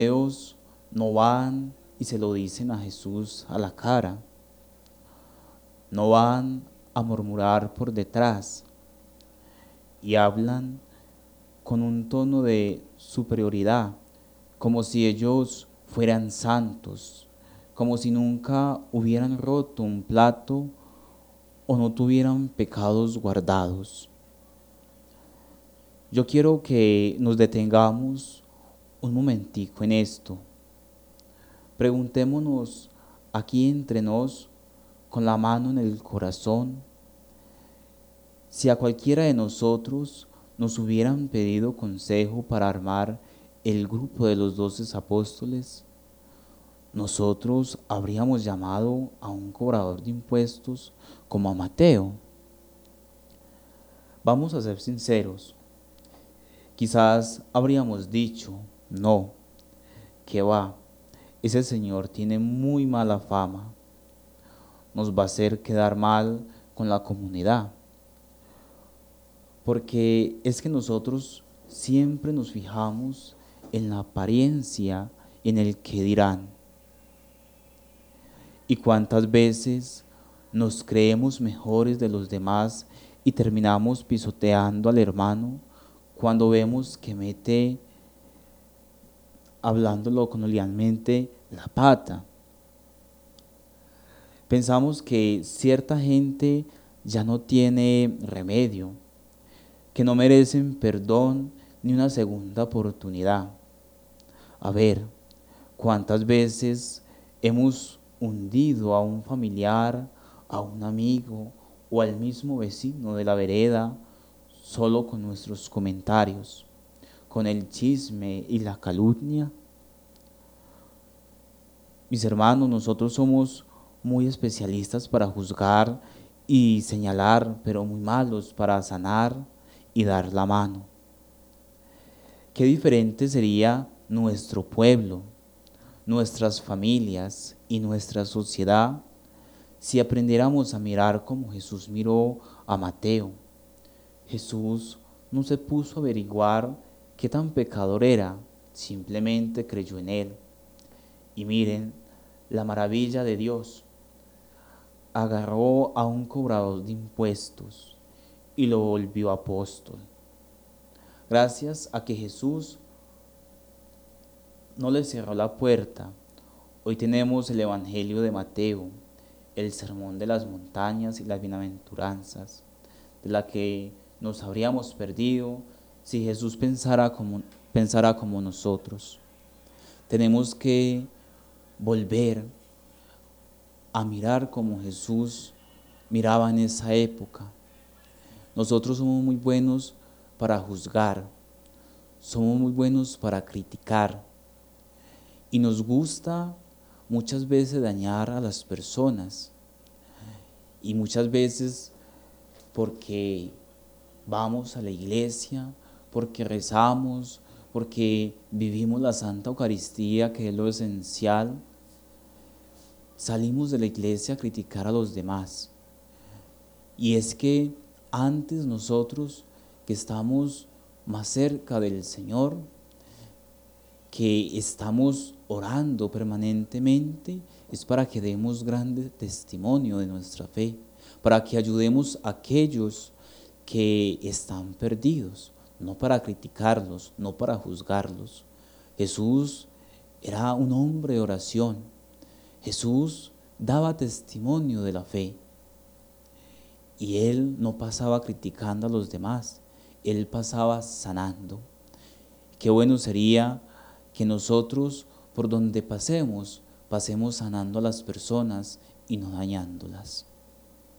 Ellos no van y se lo dicen a Jesús a la cara, no van a murmurar por detrás y hablan con un tono de superioridad, como si ellos fueran santos, como si nunca hubieran roto un plato o no tuvieran pecados guardados. Yo quiero que nos detengamos un momentico en esto. Preguntémonos aquí entre nos, con la mano en el corazón, si a cualquiera de nosotros nos hubieran pedido consejo para armar el grupo de los 12 apóstoles, nosotros habríamos llamado a un cobrador de impuestos como a Mateo. Vamos a ser sinceros, quizás habríamos dicho, no, que va, ese señor tiene muy mala fama, nos va a hacer quedar mal con la comunidad. Porque es que nosotros siempre nos fijamos en la apariencia, en el que dirán. Y cuántas veces nos creemos mejores de los demás y terminamos pisoteando al hermano cuando vemos que mete, hablándolo coloquialmente, la pata. Pensamos que cierta gente ya no tiene remedio, que no merecen perdón ni una segunda oportunidad. A ver, ¿cuántas veces hemos hundido a un familiar, a un amigo o al mismo vecino de la vereda solo con nuestros comentarios, con el chisme y la calumnia? Mis hermanos, nosotros somos muy especialistas para juzgar y señalar, pero muy malos para sanar y dar la mano. Qué diferente sería nuestro pueblo, nuestras familias y nuestra sociedad si aprendiéramos a mirar como Jesús miró a Mateo. Jesús no se puso a averiguar qué tan pecador era, simplemente creyó en él. Y miren la maravilla de Dios. Agarró a un cobrador de impuestos y lo volvió apóstol. Gracias a que Jesús no le cerró la puerta, hoy tenemos el Evangelio de Mateo, el sermón de las montañas y las bienaventuranzas, de la que nos habríamos perdido si Jesús pensara como nosotros. Tenemos que volver a mirar como Jesús miraba en esa época. Nosotros somos muy buenos para juzgar, somos muy buenos para criticar y nos gusta muchas veces dañar a las personas y muchas veces porque vamos a la iglesia, porque rezamos, porque vivimos la Santa Eucaristía, que es lo esencial, salimos de la iglesia a criticar a los demás. Y es que antes nosotros que estamos más cerca del Señor, que estamos orando permanentemente, es para que demos grande testimonio de nuestra fe, para que ayudemos a aquellos que están perdidos, no para criticarlos, no para juzgarlos. Jesús era un hombre de oración. Jesús daba testimonio de la fe. Y él no pasaba criticando a los demás, él pasaba sanando. Qué bueno sería que nosotros, por donde pasemos, pasemos sanando a las personas y no dañándolas.